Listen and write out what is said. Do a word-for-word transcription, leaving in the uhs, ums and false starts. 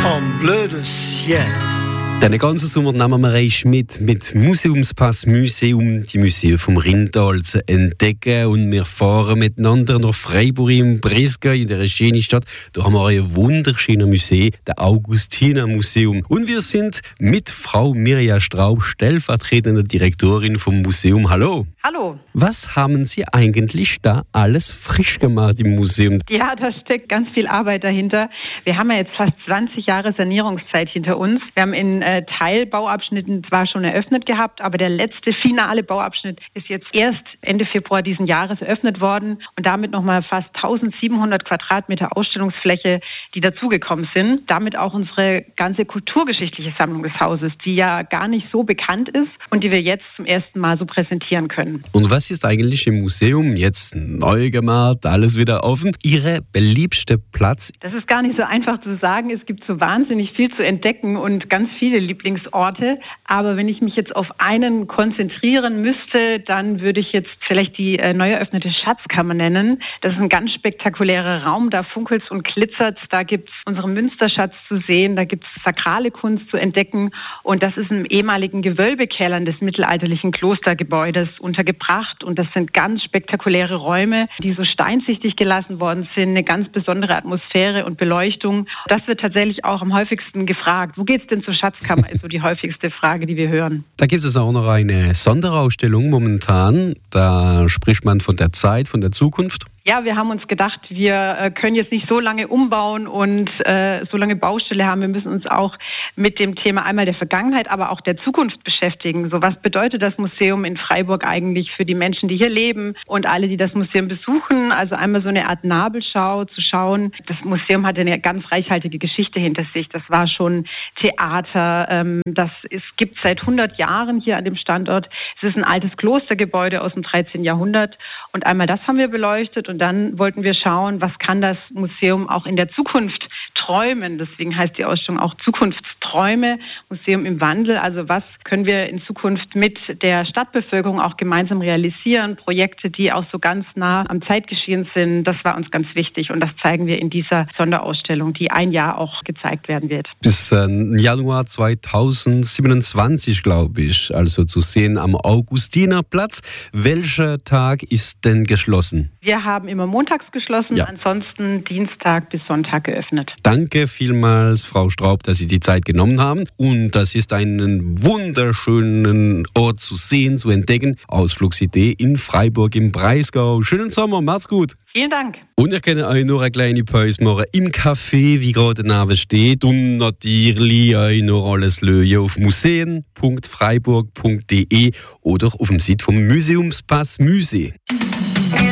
en bleu de ciel. Den ganzen Sommer nehmen wir euch mit, mit Museumspass Museum, die Museen vom Rheintal zu entdecken. Und wir fahren miteinander nach Freiburg im Breisgau, in der schönen Stadt. Da haben wir ein wunderschönes Museum, das Augustiner Museum. Und wir sind mit Frau Mirja Straub, stellvertretende Direktorin vom Museum. Hallo. Hallo. Was haben Sie eigentlich da alles frisch gemacht im Museum? Ja, da steckt ganz viel Arbeit dahinter. Wir haben ja jetzt fast zwanzig Jahre Sanierungszeit hinter uns. Wir haben in äh, Teilbauabschnitten zwar schon eröffnet gehabt, aber der letzte finale Bauabschnitt ist jetzt erst Ende Februar diesen Jahres eröffnet worden und damit nochmal fast eintausendsiebenhundert Quadratmeter Ausstellungsfläche, die dazugekommen sind. Damit auch unsere ganze kulturgeschichtliche Sammlung des Hauses, die ja gar nicht so bekannt ist und die wir jetzt zum ersten Mal so präsentieren können. Und was ist eigentlich im Museum jetzt neu gemacht, alles wieder offen? Ihre beliebteste Platz? Das ist gar nicht so einfach zu sagen. Es gibt so wahnsinnig viel zu entdecken und ganz viele Lieblingsorte. Aber wenn ich mich jetzt auf einen konzentrieren müsste, dann würde ich jetzt vielleicht die äh, neu eröffnete Schatzkammer nennen. Das ist ein ganz spektakulärer Raum. Da funkelt's und glitzert. Da gibt's unseren Münsterschatz zu sehen. Da gibt's sakrale Kunst zu entdecken. Und das ist im ehemaligen Gewölbekellern des mittelalterlichen Klostergebäudes untergebracht. Und das sind ganz spektakuläre Räume, die so steinsichtig gelassen worden sind. Eine ganz besondere Atmosphäre und Beleuchtung. Das wird tatsächlich auch am häufigsten gefragt. Wo geht's denn zur Schatzkammer? Ist so die häufigste Frage, die wir hören. Da gibt es auch noch eine Sonderausstellung momentan. Da spricht man von der Zeit, von der Zukunft. Ja, wir haben uns gedacht, wir äh, können jetzt nicht so lange umbauen und äh, so lange Baustelle haben. Wir müssen uns auch mit dem Thema einmal der Vergangenheit, aber auch der Zukunft beschäftigen. So, was bedeutet das Museum in Freiburg eigentlich für die Menschen, die hier leben und alle, die das Museum besuchen? Also einmal so eine Art Nabelschau zu schauen. Das Museum hat eine ganz reichhaltige Geschichte hinter sich. Das war schon Theater. Ähm, das ist, gibt seit hundert Jahren hier an dem Standort. Es ist ein altes Klostergebäude aus dem dreizehnten Jahrhundert. Und einmal das haben wir beleuchtet. Und dann wollten wir schauen, was kann das Museum auch in der Zukunft träumen. Deswegen heißt die Ausstellung auch Zukunftsträume, Museum im Wandel. Also was können wir in Zukunft mit der Stadtbevölkerung auch gemeinsam realisieren? Projekte, die auch so ganz nah am Zeitgeschehen sind, das war uns ganz wichtig. Und das zeigen wir in dieser Sonderausstellung, die ein Jahr auch gezeigt werden wird. Bis äh, Januar zweitausendsiebenundzwanzig, glaube ich, also zu sehen am Augustinerplatz. Welcher Tag ist denn geschlossen? Wir haben immer montags geschlossen, ja. Ansonsten Dienstag bis Sonntag geöffnet. Danke vielmals, Frau Straub, dass Sie die Zeit genommen haben. Und das ist einen wunderschönen Ort zu sehen, zu entdecken. Ausflugsidee in Freiburg im Breisgau. Schönen Sommer, macht's gut. Vielen Dank. Und ich kann euch noch eine kleine Pause machen im Café, wie gerade der Name steht. Und natürlich euch noch alles lösen auf museen punkt freiburg punkt de oder auf dem Site vom Museumspass Museum.